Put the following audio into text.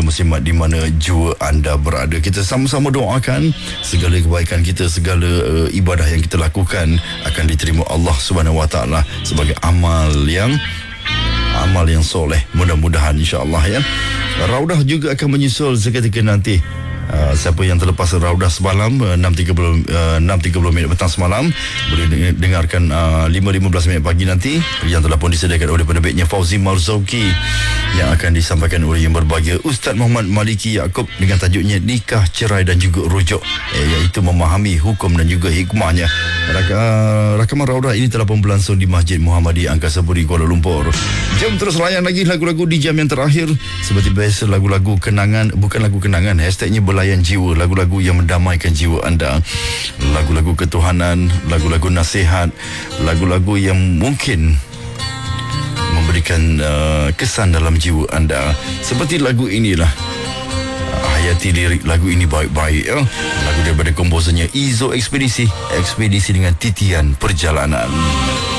muslimat di mana jua anda berada. Kita sama-sama doakan segala kebaikan kita, segala ibadah yang kita lakukan akan diterima Allah Subhanahu Wa Taala sebagai amal yang soleh. Mudah-mudahan insya-Allah ya. Raudah juga akan menyusul seketika nanti. Siapa yang terlepas Raudah semalam 6.30 minit petang semalam boleh dengarkan 5.15 minit pagi nanti yang telah pun disediakan oleh penerbitnya Fauzi Marzauki yang akan disampaikan oleh yang berbahagia Ustaz Muhammad Maliki Yaakob dengan tajuknya Nikah, Cerai dan juga Rujuk, iaitu memahami hukum dan juga hikmahnya. Rakaman Raudah ini telah pun berlangsung di Masjid Muhammadiyah Angkasa Puri, Kuala Lumpur. Jom terus layan lagi lagu-lagu di jam yang terakhir. Seperti biasa, lagu-lagu kenangan, bukan lagu kenangan, hashtagnya belayan jiwa, lagu-lagu yang mendamaikan jiwa anda, lagu-lagu ketuhanan, lagu-lagu nasihat, lagu-lagu yang mungkin memberikan kesan dalam jiwa anda. Seperti lagu inilah, hayati lirik lagu ini baik-baik ya. Lagu daripada komposernya Izo Ekspedisi dengan titian perjalanan.